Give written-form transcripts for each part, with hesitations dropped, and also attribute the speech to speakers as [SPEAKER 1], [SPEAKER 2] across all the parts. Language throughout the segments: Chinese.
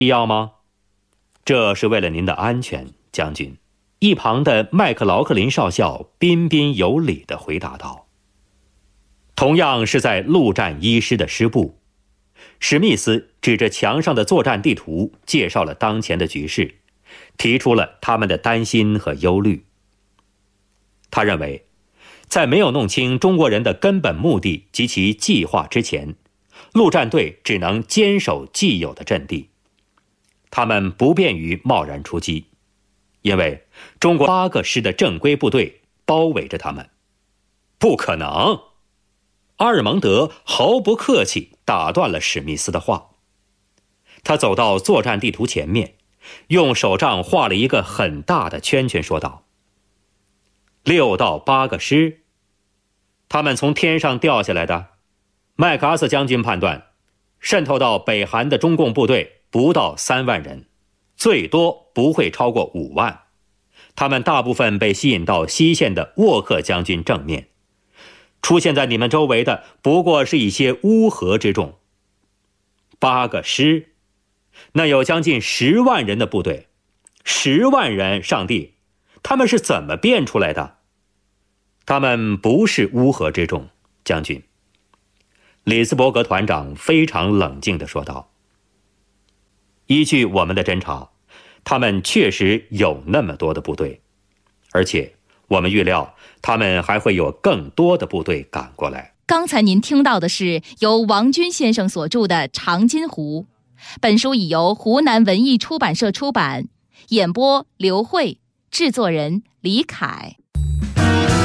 [SPEAKER 1] 必要吗？这是为了您的安全，将军。一旁的麦克劳克林少校彬彬有礼地回答道。同样是在陆战一师的师部，史密斯指着墙上的作战地图介绍了当前的局势，提出了他们的担心和忧虑。他认为，在没有弄清中国人的根本目的及其计划之前，陆战队只能坚守既有的阵地，他们不便于贸然出击，因为中国8个师的正规部队包围着他们。不可能！阿尔蒙德毫不客气打断了史密斯的话。他走到作战地图前面，用手杖画了一个很大的圈圈，说道：6到8个师，他们从天上掉下来的。麦克阿瑟将军判断，渗透到北韩的中共部队不到3万人，最多不会超过5万。他们大部分被吸引到西线的沃克将军正面，出现在你们周围的不过是一些乌合之众。8个师，那有将近10万人的部队，10万人，上帝，他们是怎么变出来的？他们不是乌合之众，将军。里斯伯格团长非常冷静地说道。依据我们的侦查，他们确实有那么多的部队，而且我们预料他们还会有更多的部队赶过来。
[SPEAKER 2] 刚才您听到的是由王军先生所著的《长津湖》，本书已由湖南文艺出版社出版，演播刘慧，制作人李凯。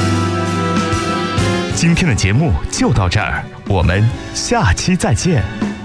[SPEAKER 3] 今天的节目就到这儿，我们下期再见。